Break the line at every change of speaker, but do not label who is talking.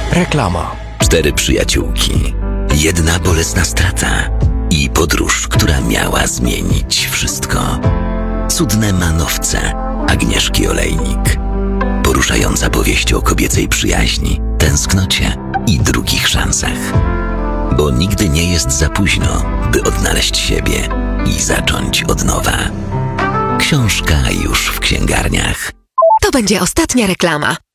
Reklama.
4 przyjaciółki, jedna bolesna strata i podróż, która miała zmienić wszystko. Cudne manowce Agnieszki Olejnik. Poruszająca powieść o kobiecej przyjaźni, tęsknocie i drugich szansach. Bo nigdy nie jest za późno, by odnaleźć siebie i zacząć od nowa. Książka już w księgarniach.
To będzie ostatnia reklama.